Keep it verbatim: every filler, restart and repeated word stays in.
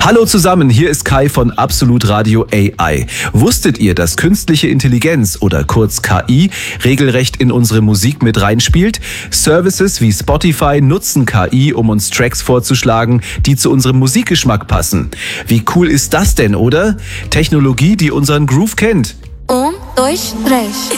Hallo zusammen, hier ist Kai von Absolut Radio A I. Wusstet ihr, dass künstliche Intelligenz oder kurz K I regelrecht in unsere Musik mit reinspielt? Services wie Spotify nutzen K I, um uns Tracks vorzuschlagen, die zu unserem Musikgeschmack passen. Wie cool ist das denn, oder? Technologie, die unseren Groove kennt. Um, dois, três.